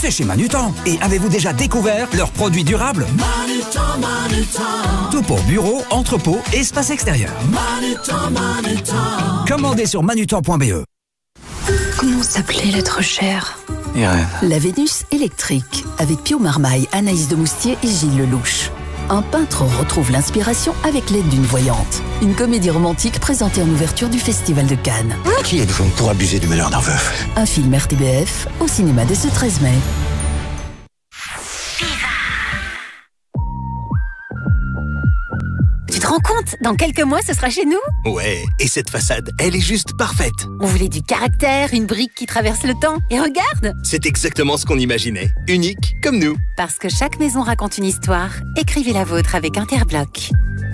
c'est chez Manutan. Et avez-vous déjà découvert leurs produits durables? Tout pour bureau, entrepôt, espace extérieur. Commandez sur manutan.be. Comment s'appelait l'être cher? Irène. La Vénus électrique, avec Pio Marmaille, Anaïs de Moustier et Gilles Lelouch. Un peintre retrouve l'inspiration avec l'aide d'une voyante. Une comédie romantique présentée en ouverture du Festival de Cannes. Qui êtes-vous pour abuser du malheur d'un veuf? Un film RTBF, au cinéma dès ce 13 mai. Tu te rends compte? Dans quelques mois, ce sera chez nous? Ouais, et cette façade, elle est juste parfaite. On voulait du caractère, une brique qui traverse le temps. Et regarde! C'est exactement ce qu'on imaginait. Unique, comme nous. Parce que chaque maison raconte une histoire, écrivez la vôtre avec Interbloc.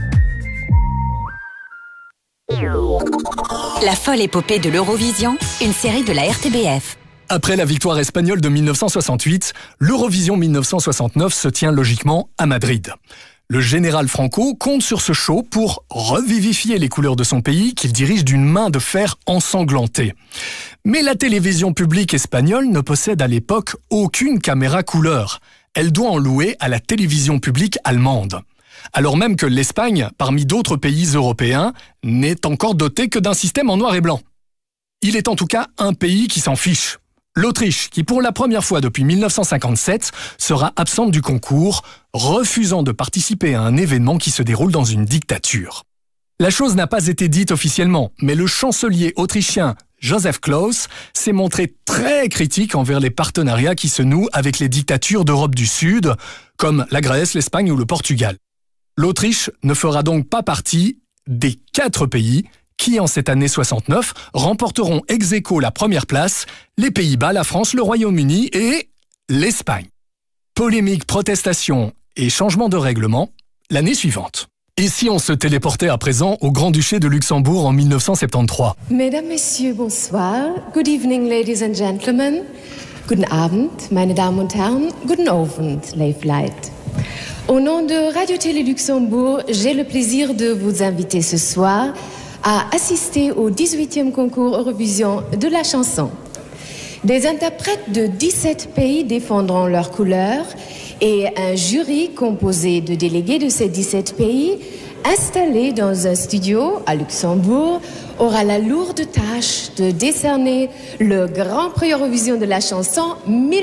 La folle épopée de l'Eurovision, une série de la RTBF. Après la victoire espagnole de 1968, l'Eurovision 1969 se tient logiquement à Madrid. Le général Franco compte sur ce show pour revivifier les couleurs de son pays qu'il dirige d'une main de fer ensanglantée. Mais la télévision publique espagnole ne possède à l'époque aucune caméra couleur. Elle doit en louer à la télévision publique allemande. Alors même que l'Espagne, parmi d'autres pays européens, n'est encore dotée que d'un système en noir et blanc. Il est en tout cas un pays qui s'en fiche. L'Autriche, qui pour la première fois depuis 1957 sera absente du concours, refusant de participer à un événement qui se déroule dans une dictature. La chose n'a pas été dite officiellement, mais le chancelier autrichien Joseph Klaus s'est montré très critique envers les partenariats qui se nouent avec les dictatures d'Europe du Sud, comme la Grèce, l'Espagne ou le Portugal. L'Autriche ne fera donc pas partie des 4 pays qui, en cette année 69, remporteront ex aequo la première place, les Pays-Bas, la France, le Royaume-Uni et l'Espagne. Polémique, protestation et changement de règlement l'année suivante. Et si on se téléportait à présent au Grand-Duché de Luxembourg en 1973 ? Mesdames, Messieurs, bonsoir. Good evening, ladies and gentlemen. Guten Abend, meine Damen und Herren. Guten Abend, Leif Light. Au nom de Radio-Télé Luxembourg, j'ai le plaisir de vous inviter ce soir à assister au 18e concours Eurovision de la chanson. Des interprètes de 17 pays défendront leurs couleurs et un jury composé de délégués de ces 17 pays, installé dans un studio à Luxembourg, aura la lourde tâche de décerner le Grand Prix Eurovision de la chanson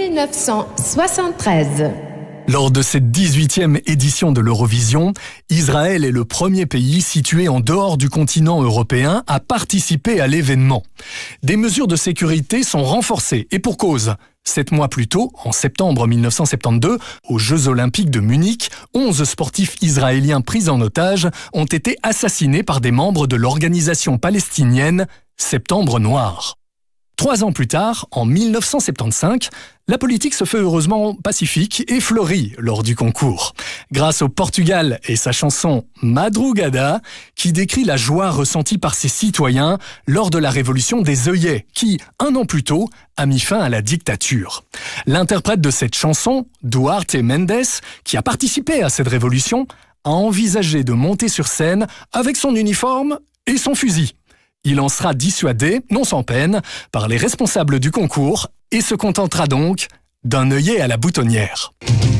1973. Lors de cette 18e édition de l'Eurovision, Israël est le premier pays situé en dehors du continent européen à participer à l'événement. Des mesures de sécurité sont renforcées et pour cause. 7 mois plus tôt, en septembre 1972, aux Jeux Olympiques de Munich, 11 sportifs israéliens pris en otage ont été assassinés par des membres de l'organisation palestinienne Septembre Noir. 3 ans plus tard, en 1975, la politique se fait heureusement pacifique et fleurit lors du concours. Grâce au Portugal et sa chanson « Madrugada » qui décrit la joie ressentie par ses citoyens lors de la révolution des œillets qui, 1 an plus tôt, a mis fin à la dictature. L'interprète de cette chanson, Duarte Mendes, qui a participé à cette révolution, a envisagé de monter sur scène avec son uniforme et son fusil. Il en sera dissuadé, non sans peine, par les responsables du concours et se contentera donc d'un œillet à la boutonnière.